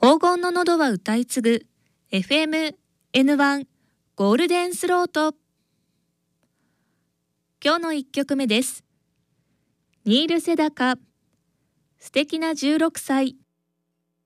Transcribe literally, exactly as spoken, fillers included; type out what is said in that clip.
黄金の喉は歌い継ぐ エフエムエヌワン ゴールデンスロート。今日のいっきょくめです。ニール・セダカ、素敵なじゅうろくさい。